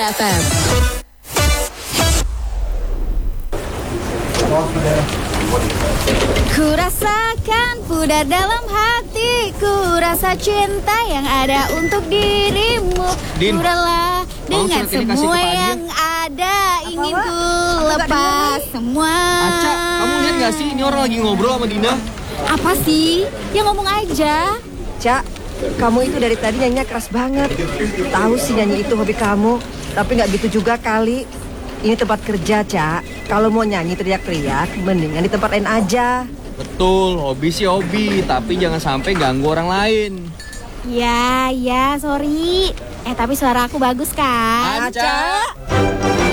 FM. Ku rasakan pudar dalam hatiku, rasa cinta yang ada untuk dirimu. Din, Ku rela dengan surat ini kasih semua ke Pak Adi ya? yang ada. Ingin ku lepas semua. Aca, kamu lihat gak sih ini orang lagi ngobrol sama Dina? Apa sih? Ya ngomong aja. Cak, kamu itu dari tadi nyanyinya keras banget. Tahu sih nyanyi itu hobi kamu, tapi nggak gitu juga kali. Ini tempat kerja, Cak. Kalau mau nyanyi teriak-teriak, mendingan di tempat lain aja. Betul, hobi sih hobi, tapi jangan sampai ganggu orang lain. Ya, sorry. Tapi suara aku bagus kan? Aca.